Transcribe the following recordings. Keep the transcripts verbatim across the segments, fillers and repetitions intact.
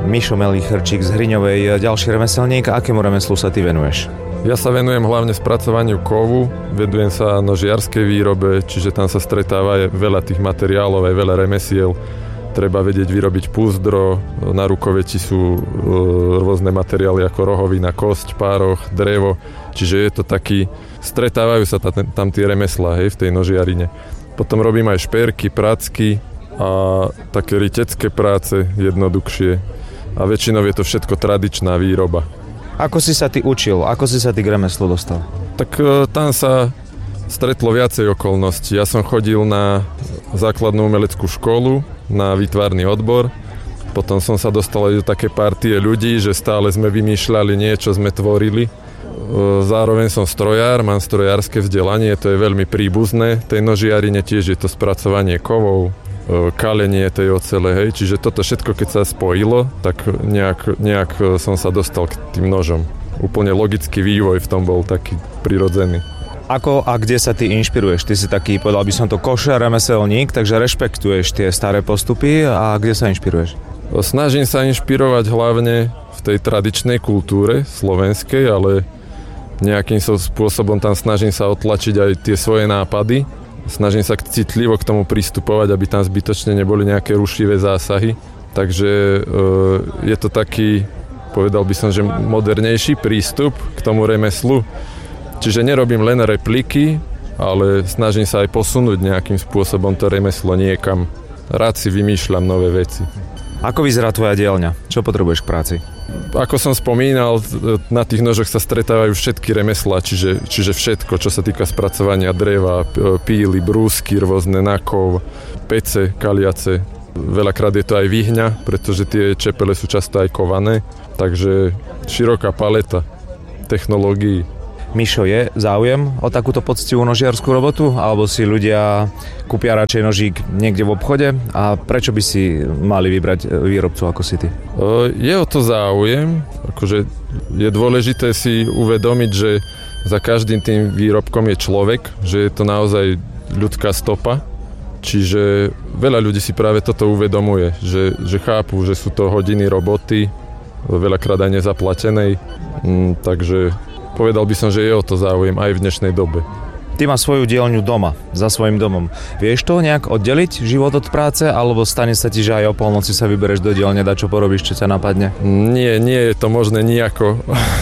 Mišo Melichirčík z Hriňovej, ďalší remeselník. Akému remeslu sa ty venuješ? Ja sa venujem hlavne spracovaniu kovu, venujem sa nožiarskej výrobe, čiže tam sa stretáva veľa tých materiálov, aj veľa remesiel. Treba vedieť vyrobiť púzdro, na rukoveti sú e, rôzne materiály ako rohovina, kosť, pároch, drevo, čiže je to taký, stretávajú sa tam, tam tie remeslá, hej, v tej nožiarine. Potom robím aj šperky, pracky a také rytecké práce jednoduchšie a väčšinou je to všetko tradičná výroba. Ako si sa ty učil? Ako si sa ty k remeslu dostal? Tak e, tam sa stretlo viacej okolností. Ja som chodil na základnú umeleckú školu, na výtvarný odbor. Potom som sa dostal aj do také partie ľudí, že stále sme vymýšľali niečo, sme tvorili. Zároveň som strojár, mám strojárske vzdelanie, to je veľmi príbuzné. Tej nožiarine tiež je to spracovanie kovov, kalenie tej ocele, hej. Čiže toto všetko, keď sa spojilo, tak nejak, nejak som sa dostal k tým nožom. Úplne logický vývoj v tom bol taký prirodzený. Ako a kde sa ty inšpiruješ? Ty si taký, povedal by som to, košer remeselník, takže rešpektuješ tie staré postupy a kde sa inšpiruješ? Snažím sa inšpirovať hlavne v tej tradičnej kultúre slovenskej, ale nejakým spôsobom tam snažím sa otlačiť aj tie svoje nápady. Snažím sa citlivo k tomu pristupovať, aby tam zbytočne neboli nejaké rušivé zásahy. Takže je to taký, povedal by som, že modernejší prístup k tomu remeslu. Čiže nerobím len repliky, ale snažím sa aj posunúť nejakým spôsobom to remeslo niekam. Rád si vymýšľam nové veci. Ako vyzerá tvoja dielňa? Čo potrebuješ k práci? Ako som spomínal, na tých nožoch sa stretávajú všetky remeslá, čiže, čiže všetko, čo sa týka spracovania dreva, píly, brúsky, rôzne nakov, pece, kaliace. Veľakrát je to aj výhňa, pretože tie čepele sú často aj kované, takže široká paleta technológií. Mišo, je záujem o takúto poctivú nožiarskú robotu? Alebo si ľudia kúpia radšej nožík niekde v obchode? A prečo by si mali vybrať výrobcu ako si ty? Je o to záujem. Akože je dôležité si uvedomiť, že za každým tým výrobkom je človek, že je to naozaj ľudská stopa. Čiže veľa ľudí si práve toto uvedomuje, že, že chápu, že sú to hodiny roboty, veľakrát aj nezaplatenej. Mm, takže povedal by som, že je o to záujem aj v dnešnej dobe. Ty máš svoju dielňu doma, za svojím domom. Vieš to nejak oddeliť, život od práce, alebo stane sa ti, že aj o polnoci sa vybereš do dielne, dať čo porobíš, čo ťa napadne? Nie, nie je to možné nejako,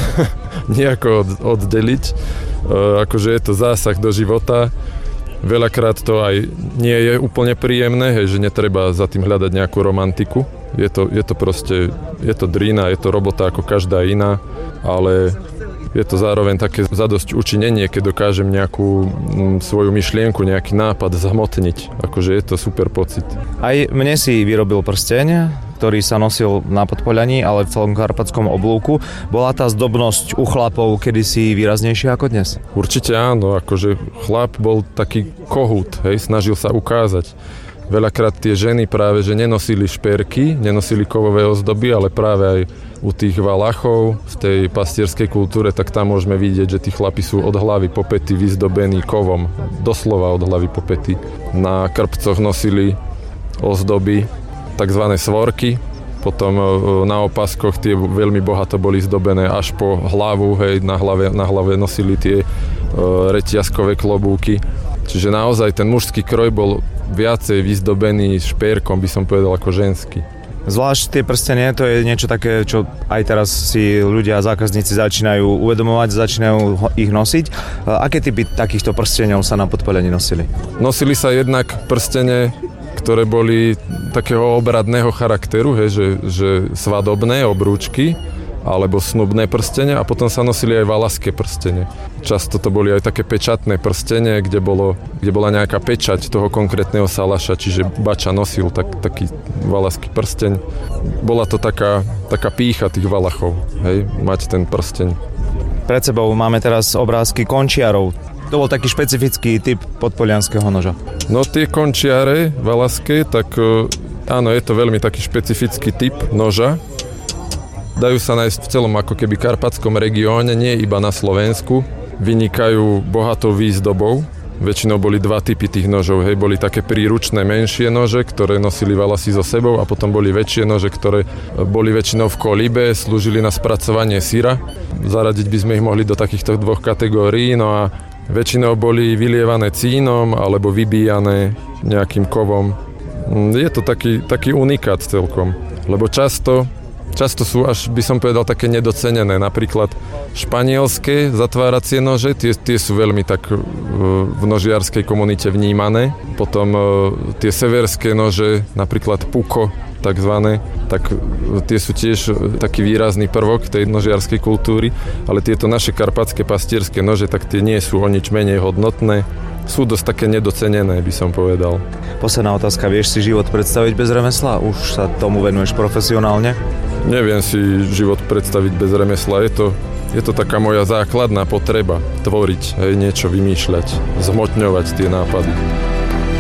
nejako oddeliť. E, akože je to zásah do života. Veľakrát to aj nie je úplne príjemné, hej, že netreba za tým hľadať nejakú romantiku. Je to, je to proste, je to drína, je to robota ako každá iná, ale je to zároveň také zadosť učinenie, keď dokážem nejakú m, svoju myšlienku, nejaký nápad zamotniť. Akože je to super pocit. Aj mne si vyrobil prsteň, ktorý sa nosil na Podpoľaní, ale v celom karpatskom oblúku. Bola tá zdobnosť u chlapov kedysi výraznejšia ako dnes? Určite áno, akože chlap bol taký kohút, hej, snažil sa ukázať. Veľakrát tie ženy práve, že nenosili šperky, nenosili kovové ozdoby, ale práve aj u tých Valachov v tej pastierskej kultúre, tak tam môžeme vidieť, že tí chlapi sú od hlavy po pety vyzdobení kovom. Doslova od hlavy po pety. Na krpcoch nosili ozdoby, takzvané svorky. Potom na opaskoch tie veľmi bohato boli zdobené až po hlavu. Hej, na hlave, na hlave nosili tie uh, reťazkové klobúky. Čiže naozaj ten mužský kroj bol viacej vyzdobený špérkom, by som povedal, ako ženský. Zvlášť tie prstenie, to je niečo také, čo aj teraz si ľudia, zákazníci začínajú uvedomovať, začínajú ich nosiť. Aké typy takýchto prsteňov sa na Podpoľaní nosili? Nosili sa jednak prstene, ktoré boli takého obradného charakteru, hej, že, že svadobné obrúčky, alebo snubné prstene, a potom sa nosili aj valašské prstene. Často to boli aj také pečatné prstene, kde, bolo, kde bola nejaká pečať toho konkrétneho salaša, čiže bača nosil tak, taký valašský prsteň. Bola to taká, taká pýcha tých Valachov, hej, mať ten prsteň. Pred sebou máme teraz obrázky končiarov. To bol taký špecifický typ podpolianskeho noža. No tie končiare valašské, tak áno, je to veľmi taký špecifický typ noža. Dajú sa nájsť v celom ako keby karpatskom regióne, nie iba na Slovensku. Vynikajú bohatou výzdobou. väčšinou boli dva typy tých nožov. Hej, boli také príručné menšie nože, ktoré nosili valasi so sebou a potom boli väčšie nože, ktoré boli väčšinou v kolibe, slúžili na spracovanie syra. Zaradiť by sme ich mohli do takýchto dvoch kategórií, no a väčšinou boli vylievané cínom alebo vybíjané nejakým kovom. Je to taký, taký unikát celkom, lebo často Často sú až, by som povedal, také nedocenené. Napríklad španielské zatváracie nože, tie, tie sú veľmi tak v nožiarskej komunite vnímané. Potom tie severské nože, napríklad puko, takzvané, tak tie sú tiež taký výrazný prvok tej nožiarskej kultúry, ale tieto naše karpatské pastierské nože, tak tie nie sú o nič menej hodnotné. Sú dosť také nedocenené, by som povedal. Posledná otázka, vieš si život predstaviť bez remesla? Už sa tomu venuješ profesionálne? Neviem si život predstaviť bez remesla. Je to, je to taká moja základná potreba tvoriť, hej, niečo vymýšľať, zhmotňovať tie nápady.